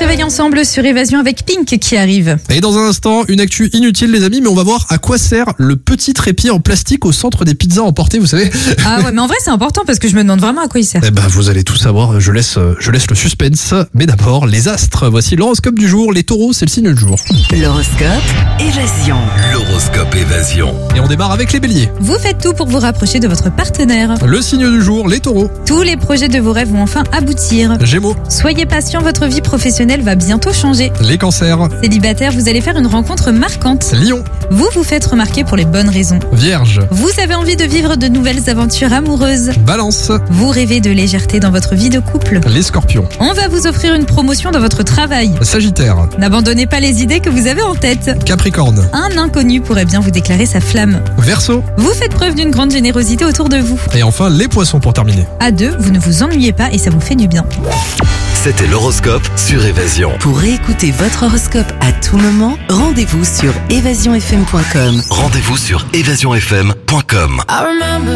réveille ensemble sur Évasion avec Pink qui arrive. Et dans un instant, une actu inutile les amis, mais on va voir à quoi sert le petit trépied en plastique au centre des pizzas emportées, vous savez. Ah ouais, mais en vrai c'est important parce que je me demande vraiment à quoi il sert. Eh ben vous allez tout savoir, je laisse le suspense. Mais d'abord, les astres. Voici l'horoscope du jour. Les taureaux, c'est le signe du jour. L'horoscope Évasion. L'horoscope Évasion. Et on démarre avec les béliers. Vous faites tout pour vous rapprocher de votre partenaire. Le signe du jour, les taureaux. Tous les projets de vos rêves vont enfin aboutir. Gémeaux, Soyez patient, votre vie professionnelle va bientôt changer. les cancers. Célibataire, vous allez faire une rencontre marquante. Lion, Vous vous faites remarquer pour les bonnes raisons. vierge. Vous avez envie de vivre de nouvelles aventures amoureuses. Balance, Vous rêvez de légèreté dans votre vie de couple. les scorpions. On va vous offrir une promotion dans votre travail. Sagittaire, N'abandonnez pas les idées que vous avez en tête. Capricorne. Un inconnu pourrait bien vous déclarer sa flamme. Verseau. Vous faites preuve d'une grande générosité autour de vous. Et enfin, les poissons pour terminer. À deux, vous ne vous ennuyez pas et ça vous fait du bien. C'était l'horoscope sur Évasion. Pour réécouter votre horoscope à tout moment, rendez-vous sur évasionfm.com. Rendez-vous sur évasionfm.com.